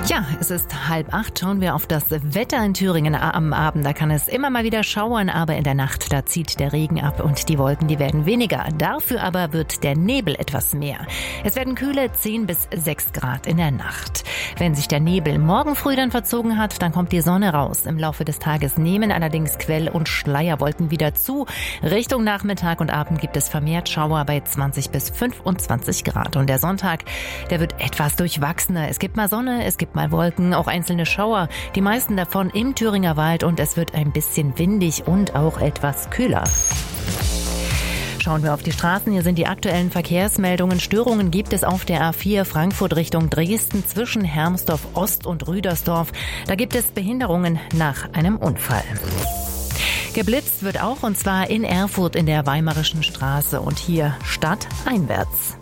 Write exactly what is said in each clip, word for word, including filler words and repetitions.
Ja, es ist halb acht. Schauen wir auf das Wetter in Thüringen am Abend. Da kann es immer mal wieder schauern, aber in der Nacht, da zieht der Regen ab und die Wolken, die werden weniger. Dafür aber wird der Nebel etwas mehr. Es werden kühle zehn bis sechs Grad in der Nacht. Wenn sich der Nebel morgen früh dann verzogen hat, dann kommt die Sonne raus. Im Laufe des Tages nehmen allerdings Quell- und Schleierwolken wieder zu. Richtung Nachmittag und Abend gibt es vermehrt Schauer bei zwanzig bis fünfundzwanzig Grad. Und der Sonntag, der wird etwas durchwachsener. Es gibt mal Sonne, es gibt mal Wolken, auch einzelne Schauer. Die meisten davon im Thüringer Wald und es wird ein bisschen windig und auch etwas kühler. Schauen wir auf die Straßen. Hier sind die aktuellen Verkehrsmeldungen. Störungen gibt es auf der A vier Frankfurt Richtung Dresden zwischen Hermsdorf Ost und Rüdersdorf. Da gibt es Behinderungen nach einem Unfall. Geblitzt wird auch, und zwar in Erfurt in der Weimarischen Straße und hier stadteinwärts.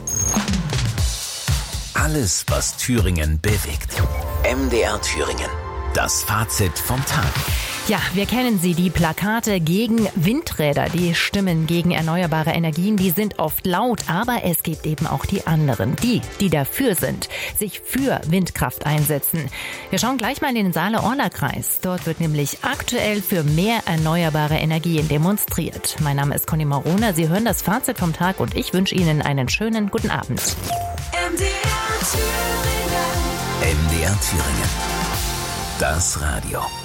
Alles, was Thüringen bewegt. M D R Thüringen. Das Fazit vom Tag. Ja, wir kennen sie, die Plakate gegen Windräder, die Stimmen gegen erneuerbare Energien, die sind oft laut, aber es gibt eben auch die anderen, die, die dafür sind, sich für Windkraft einsetzen. Wir schauen gleich mal in den Saale-Orla-Kreis. Dort wird nämlich aktuell für mehr erneuerbare Energien demonstriert. Mein Name ist Conny Marona, Sie hören das Fazit vom Tag und ich wünsche Ihnen einen schönen guten Abend. M D R Thüringen. M D R Thüringen. Das Radio.